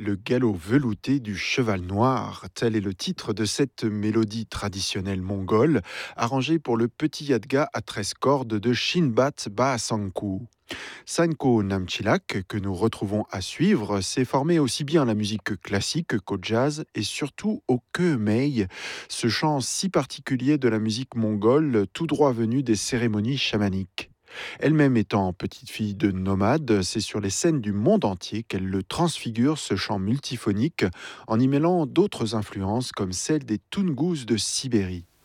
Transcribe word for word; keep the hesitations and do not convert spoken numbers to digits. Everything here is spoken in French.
Le galop velouté du cheval noir, tel est le titre de cette mélodie traditionnelle mongole, arrangée pour le petit yadga à treize cordes de Shinbat Baasangku. Sanko Namchilak, que nous retrouvons à suivre, s'est formé aussi bien à la musique classique qu'au jazz et surtout au keumei, ce chant si particulier de la musique mongole, tout droit venu des cérémonies chamaniques. Elle-même étant petite fille de nomade, c'est sur les scènes du monde entier qu'elle le transfigure, ce chant multiphonique, en y mêlant d'autres influences comme celle des Tungus de Sibérie.